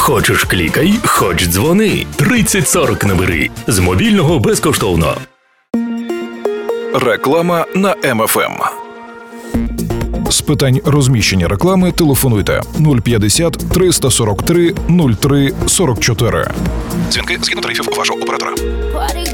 Хочеш клікай, хоч дзвони. 3040 набери. З мобільного безкоштовно. Реклама на МФМ. З питань розміщення реклами телефонуйте 050 343 03 44. Дзвінки згідно тарифів вашого оператора.